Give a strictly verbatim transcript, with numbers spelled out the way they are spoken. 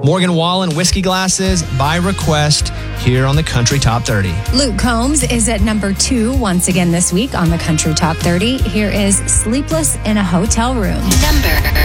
Morgan Wallen, Whiskey Glasses, By Request, here on the Country Top thirty. Luke Combs is at number two once again this week on the Country Top thirty. Here is Sleepless in a Hotel Room. Number